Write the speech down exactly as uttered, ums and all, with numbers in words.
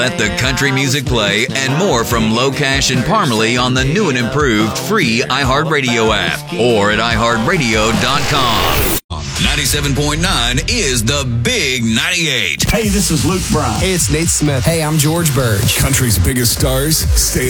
Let the country music play and more from Locash and Parmalee on the new and improved free iHeartRadio app or at i heart radio dot com. ninety-seven point nine is the Big ninety-eight. Hey, this is Luke Bryan. Hey, it's Nate Smith. Hey, I'm George Burge. Country's biggest stars stay